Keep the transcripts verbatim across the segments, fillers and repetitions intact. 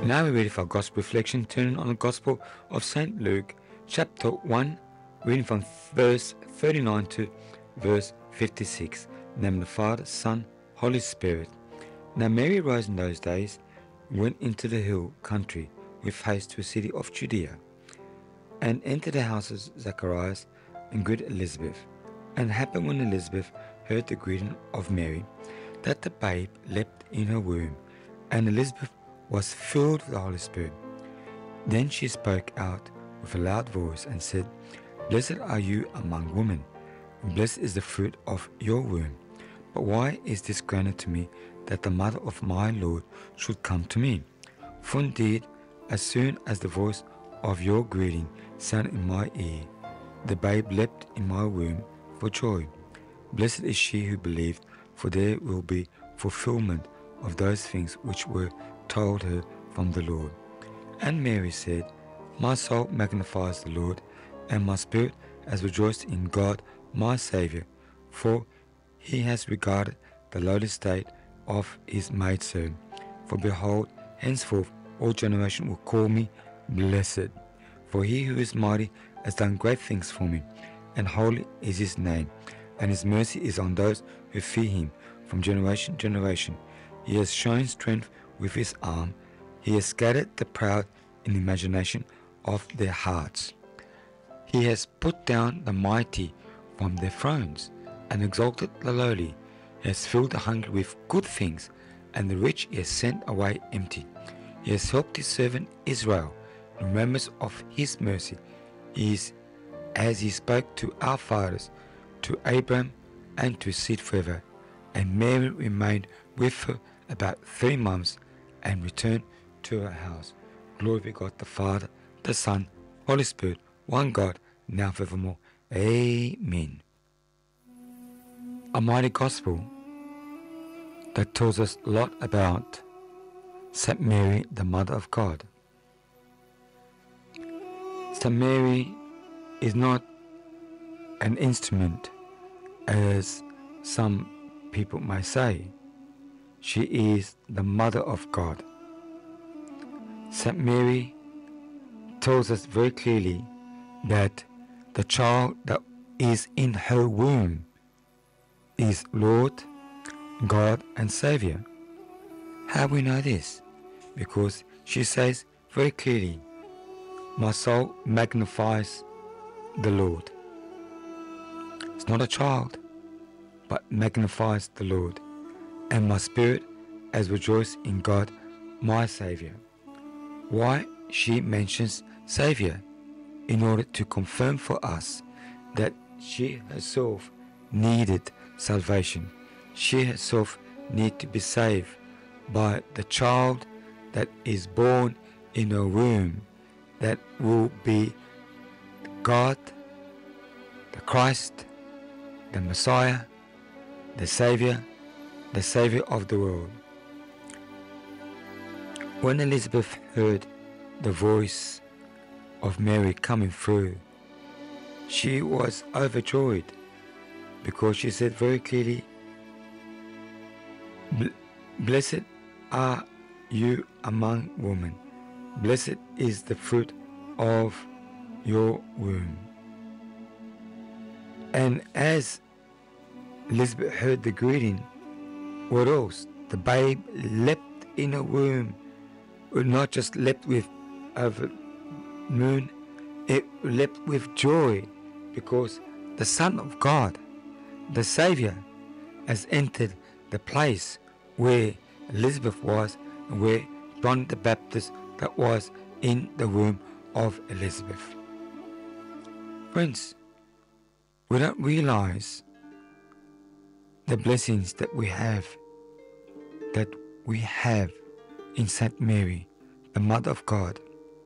Now we're ready for our Gospel reflection, turning on the Gospel of Saint Luke, chapter one, reading from verse thirty-nine to verse fifty-six. In the name of the Father, Son, Holy Spirit. Now Mary rose in those days, went into the hill country with haste to a city of Judea, and entered the houses of Zacharias and good Elizabeth. And it happened when Elizabeth heard the greeting of Mary, that the babe leapt in her womb, and Elizabeth was filled with the Holy Spirit. Then she spoke out with a loud voice and said, Blessed are you among women, and blessed is the fruit of your womb. But why is this granted to me, that the mother of my Lord should come to me? For indeed, as soon as the voice of your greeting sounded in my ear, the babe leapt in my womb for joy. Blessed is she who believed, for there will be fulfillment of those things which were told her from the Lord. And Mary said, My soul magnifies the Lord, and my spirit has rejoiced in God my Saviour, for he has regarded the lowly state of his maidservant. For behold, henceforth all generation will call me blessed. For he who is mighty has done great things for me, and holy is his name, and his mercy is on those who fear him from generation to generation. He has shown strength with his arm. He has scattered the proud in the imagination of their hearts. He has put down the mighty from their thrones, and exalted the lowly. He has filled the hungry with good things, and the rich he has sent away empty. He has helped his servant Israel, in remembrance of his mercy. He is as he spoke to our fathers, to Abraham, and to his seed forever. And Mary remained with her about three months, and returned to her house. Glory be God the Father, the Son, Holy Spirit, one God, now and forevermore. Amen. A mighty gospel that tells us a lot about Saint Mary, the Mother of God. Saint Mary is not an instrument, as some people may say. She is the Mother of God. Saint Mary tells us very clearly that the child that is in her womb is Lord, God and Saviour. How we know this? Because she says very clearly, my soul magnifies the Lord. It's not a child, but magnifies the Lord. And my spirit has rejoiced in God, my Saviour. Why she mentions Saviour? In order to confirm for us that she herself needed salvation. She herself needed to be saved by the child that is born in her womb, that will be God, the Christ, the Messiah, the Saviour, the Saviour of the world. When Elizabeth heard the voice of Mary coming through, she was overjoyed, because she said very clearly, Blessed are you among women, blessed is the fruit of your womb. And as Elizabeth heard the greeting, what else? The babe leapt in her womb. Not just leapt with over moon, it leapt with joy, because the Son of God, the Saviour, has entered the place where Elizabeth was, and where John the Baptist that was in the womb of Elizabeth. Friends, we don't realize the blessings that we have, that we have in Saint Mary, the Mother of God,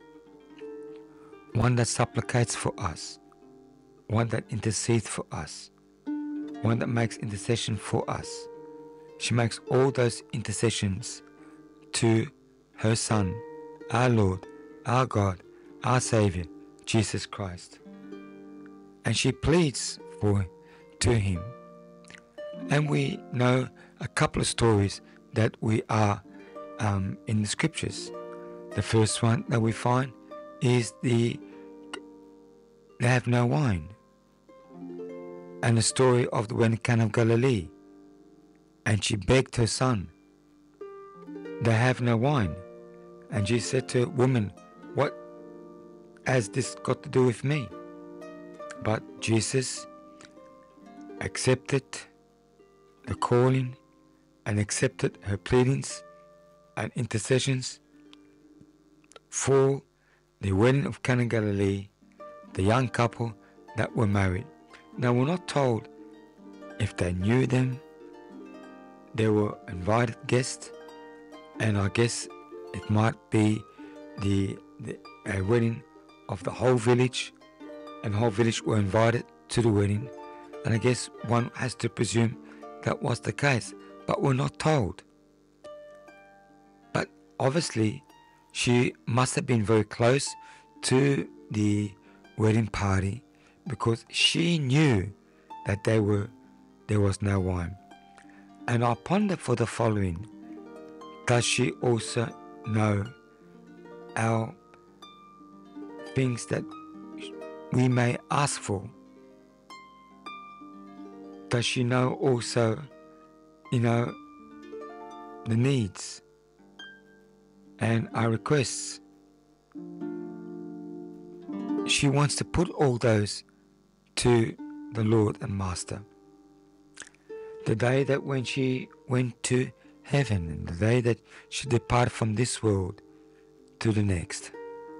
one that supplicates for us, one that intercedes for us, one that makes intercession for us. She makes all those intercessions to her Son, our Lord, our God, our Saviour, Jesus Christ. And she pleads for to him. And we know a couple of stories that we are um, in the scriptures. The first one that we find is the they have no wine, and the story of the wedding Cana of Galilee. And she begged her son, they have no wine. And Jesus said to her, woman, what has this got to do with me? But Jesus accepted the calling and accepted her pleadings and intercessions for the wedding of Cana of Galilee, the young couple that were married. Now, we're not told if they knew them. They were invited guests, and I guess it might be the, the a wedding of the whole village, and the whole village were invited to the wedding. And I guess one has to presume that was the case, but we're not told. But obviously, she must have been very close to the wedding party, because she knew that they were there was no wine. And I ponder for the following: does she also know our things that we may ask for? Does she know also, you know, the needs and our requests? She wants to put all those to the Lord and Master. The day that when she went to heaven, and the day that she departed from this world to the next.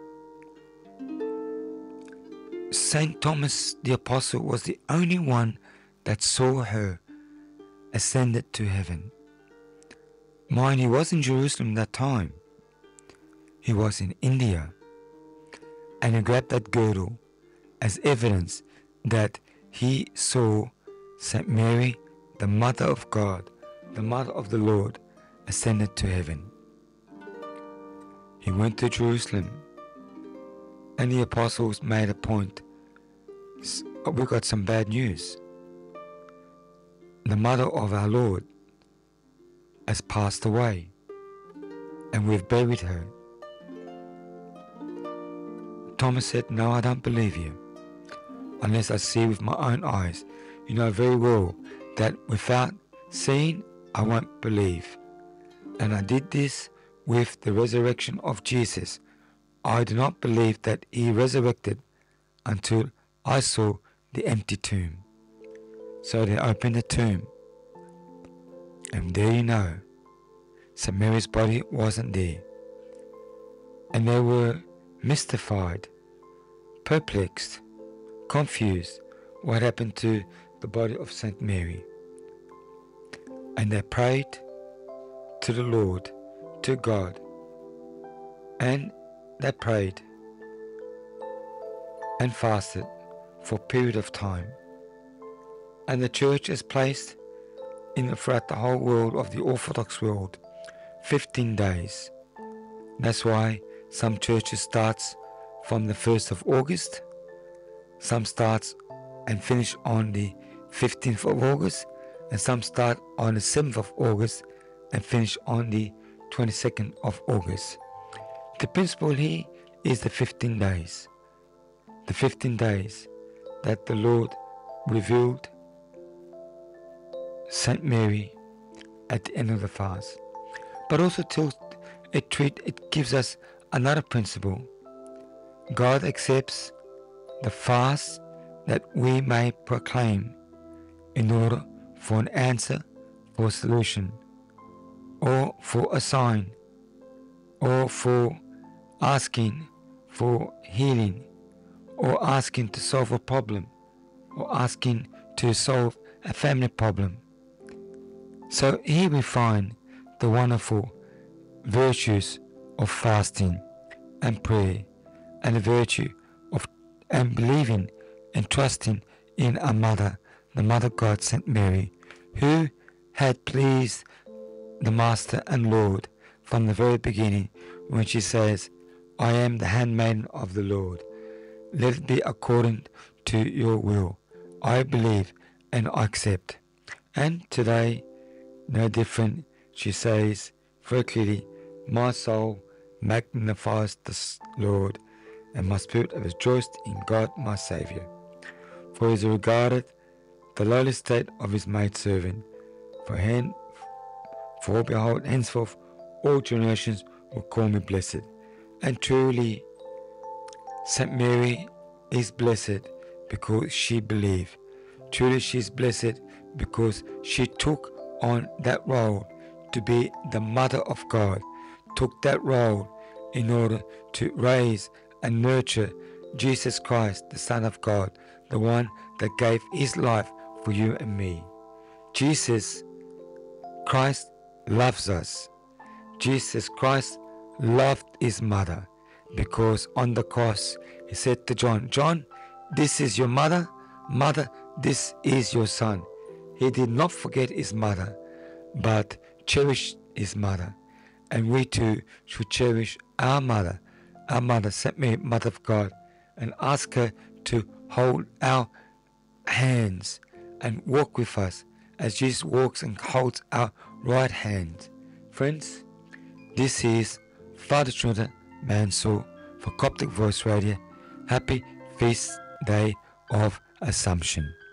Saint Thomas the Apostle was the only one that saw her ascended to heaven. Mind, he was in Jerusalem that time. He was in India. And he grabbed that girdle as evidence that he saw Saint Mary, the Mother of God, the Mother of the Lord, ascended to heaven. He went to Jerusalem, and the apostles made a point. We got some bad news. The Mother of our Lord has passed away, and we've buried her. Thomas said, no, I don't believe you unless I see with my own eyes. You know very well that without seeing, I won't believe. And I did this with the resurrection of Jesus. I do not believe that he resurrected until I saw the empty tomb. So they opened the tomb, and there you know, Saint Mary's body wasn't there. And they were mystified, perplexed, confused what happened to the body of Saint Mary. And they prayed to the Lord, to God, and they prayed and fasted for a period of time. And the church has placed in throughout the whole world of the Orthodox world fifteen days. That's why some churches starts from the first of August, some starts and finish on the fifteenth of August, and some start on the seventh of August and finish on the twenty-second of August. The principle here is the fifteen days. The fifteen days that the Lord revealed Saint Mary at the end of the fast. But also till it treat it gives us another principle. God accepts the fast that we may proclaim in order for an answer, for a solution, or for a sign, or for asking for healing, or asking to solve a problem, or asking to solve a family problem. So here we find the wonderful virtues of fasting and prayer, and the virtue of and believing and trusting in our mother, the Mother God, Saint Mary, who had pleased the Master and Lord from the very beginning when she says, I am the handmaiden of the Lord. Let it be according to your will. I believe and I accept. And today, no different, she says very clearly, my soul magnifies the Lord, and my spirit has rejoiced in God my Saviour. For he has regarded the lowly state of his maidservant. For, hen, for behold, henceforth all generations will call me blessed. And truly, Saint Mary is blessed because she believed. Truly she is blessed because she took on that role to be the Mother of God, took that role in order to raise and nurture Jesus Christ, the Son of God, the one that gave his life for you and me. Jesus Christ loves us. Jesus Christ loved his mother, because on the cross he said to John, John, this is your mother, mother, this is your son. He did not forget his mother, but cherished his mother. And we too should cherish our mother, our mother, Saint Mary, Mother of God, and ask her to hold our hands and walk with us as Jesus walks and holds our right hand. Friends, this is Father Trinidad Mansour for Coptic Voice Radio. Happy Feast Day of Assumption.